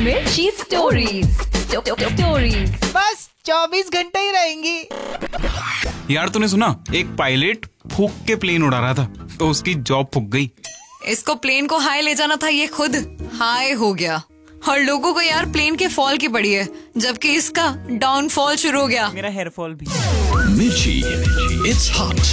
मिर्ची स्टोरीज। बस 24 घंटे ही रहेंगी। यार तूने सुना, एक पायलट फूक के प्लेन उड़ा रहा था तो उसकी जॉब फूक गई। इसको प्लेन को हाई ले जाना था, ये खुद हाई हो गया। और लोगों को यार प्लेन के फॉल की पड़ी है, जबकि इसका डाउनफॉल शुरू हो गया। मेरा हेयर फॉल भी। Mirchi, it's hot.